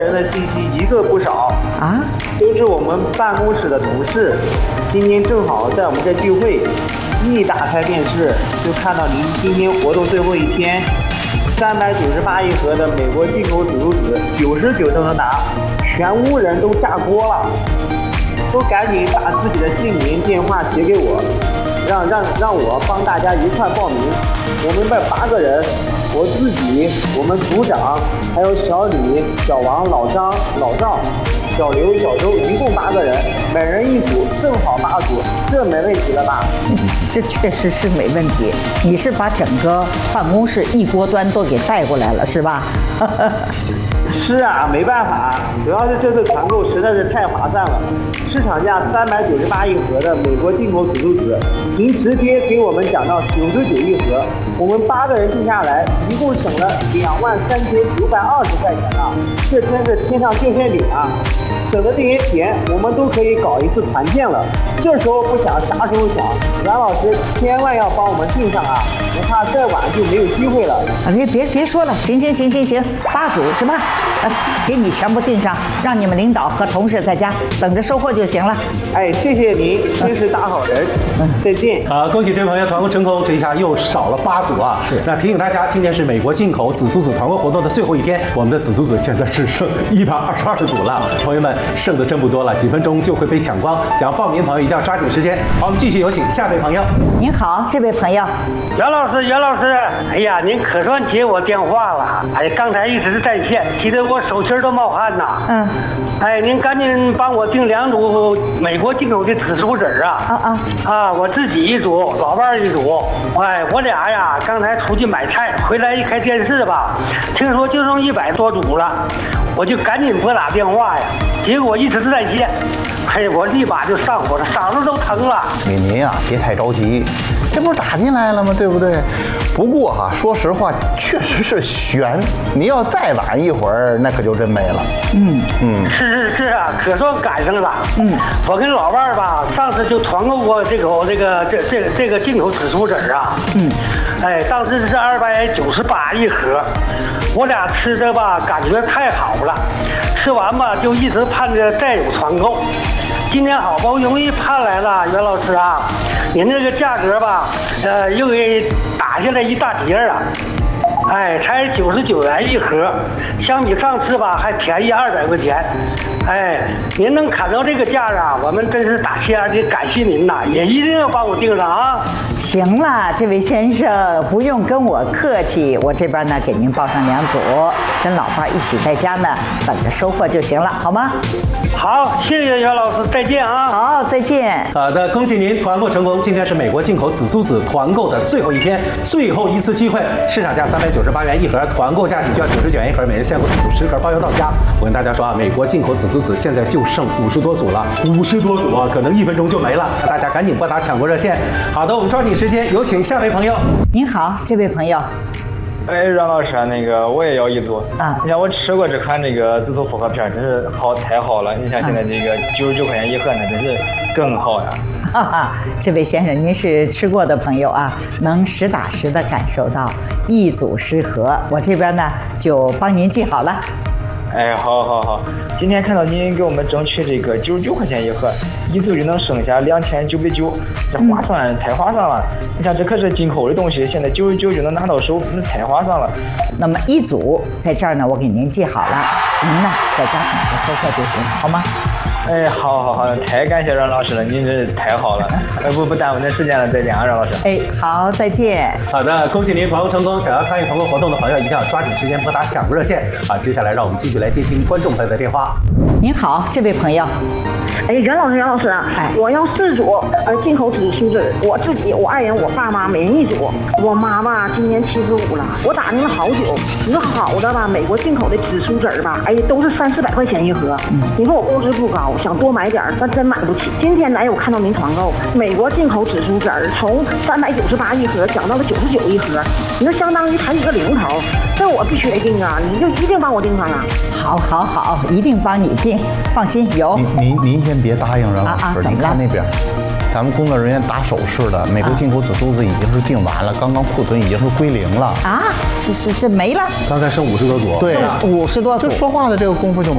人的信息一个不少啊， 都是我们办公室的同事。今天正好在我们这聚会，一打开电视就看到您今天活动最后一天，398一盒的美国进口紫苏籽99都能拿，全屋人都炸锅了，都赶紧把自己的姓名、电话写给我，让我帮大家一块报名。我们这8个人，我自己、我们组长，还有小李、小王、老张、老赵、小刘、小周，一共8个人，每人一组，正好8组，这没问题了吧？ 这确实是没问题。你是把整个办公室一锅端都给带过来了，是吧？ 是啊，没办法，主要是这次团购实在是太划算了，市场价398一盒的美国进口紫苏籽，您直接给我们讲到99一盒，我们8个人定下来，一共省了23920块钱了，这真是天上掉馅饼啊！省的这些钱，我们都可以搞一次团建了。这时候不想，啥时候想？阮老师千万要帮我们定上啊！我怕再晚就没有机会了。 别说了，行，8组是吧？给你全部定上，让你们领导和同事在家等着收货就行了。 哎，谢谢您，真是大好人。再见。 好，恭喜这位朋友团购成功，这一下又少了8组啊！是。那提醒大家，今天是美国进口紫苏籽团购活动的最后一天，我们的紫苏籽现在只剩122组了，朋友们剩的真不多了，几分钟就会被抢光。想要报名的朋友一定要抓紧时间。好，我们继续有请下位朋友。 您好，这位朋友。 袁老师，哎呀，您可算接我电话了。哎呀，刚才一直在线，急得我手心都冒汗呐。哎，您赶紧帮我订2组美国进口的紫苏籽啊！我自己1组，老伴1组。哎，我俩呀，刚才出去买菜，回来一开电视吧，听说就剩100多组了，我就赶紧拨打电话呀，结果一直在线。哎，我立马就上火了，嗓子都疼了。 您啊，别太着急，这不是打进来了吗？对不对？不过哈，说实话，确实是悬。你要再晚一会儿，那可就真没了。 是啊，可算赶上了。我跟老伴儿吧，上次就团购过这个进口紫苏籽啊。哎，当时是298一盒，我俩吃的吧，感觉太好了。吃完吧，就一直盼着再有团购。今天好不容易盼来了，袁老师啊，您这个价格吧，又给打下来一大截啊。哎，才99元一盒，相比上次吧还便宜200块钱。哎，您能砍到这个价啊，我们真是打心眼的感谢您呐，也一定要帮我订上啊。 行了，这位先生不用跟我客气，我这边呢给您报上2组，跟老伴一起在家呢等着收货就行了，好吗？ 好，谢谢袁老师，再见啊。 好，再见。 好的，恭喜您团购成功。今天是美国进口紫苏籽团购的最后一天，最后一次机会，市场价398元一盒，团购价只需要99元一盒，每人限购10盒，包邮到家。我跟大家说啊，美国进口紫苏籽现在就剩50多组了，50多组啊，可能1分钟就没了，大家赶紧拨打抢购热线。好的，我们抓紧时间，有请下位朋友。 您好，这位朋友。 哎，阮老师，那个我也要1组啊！ 你像我吃过这款那个紫苏复合片，真是太好了。你像现在这个99块钱一盒，那真是更好呀！ 哈哈，这位先生，您是吃过的朋友啊，能实打实的感受到1组10盒，我这边呢就帮您记好了。 哎，好，今天看到您给我们争取这个99块钱一盒，1组就能剩下2990，这划算，太划算了。你看这可是进口的东西，现在99就能拿到手，那太划算了。 那么1组在这儿呢，我给您记好了，您呢在家等着收货就行，好吗？ 哎，好，太感谢阮老师了，您这太好了。不耽误您时间了，再见啊，阮老师。 哎，好，再见。 好的，恭喜您团购成功。想要参与团购活动的朋友，一定要抓紧时间拨打抢购热线。好，接下来让我们继续来接听观众朋友的电话。 您好，这位朋友。 哎，袁老师啊，我要4组进口紫苏籽，我自己、我爱人、我爸妈每人1组。我妈吧今年75了，我打听了好久，你说好的吧，美国进口的紫苏籽吧，哎，都是300-400块钱一盒。你说我工资不高，想多买点，但真买不起。今天我看到您团购美国进口紫苏籽从398一盒涨到了99一盒，你说相当于抬一个零头，这我必须得定啊，你就一定帮我定上啊。 好，一定帮你定，放心有。 您先别答应阮老师，您看那边，咱们工作人员打手势的，美国进口紫苏籽已经是订完了，刚刚库存已经是归零了啊，是这没了， 刚才剩50多组， 对， 50多组， 就说话的这个功夫就。